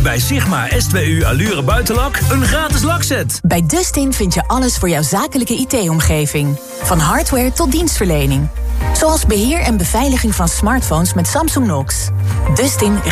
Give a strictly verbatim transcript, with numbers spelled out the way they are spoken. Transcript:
bij Sigma S twee U Allure Buitenlak een gratis lakset. Bij Dustin vind je alles voor jouw zakelijke I T-omgeving. Van hardware tot dienstverlening. Zoals beheer en beveiliging van smartphones met Samsung Knox. Dustin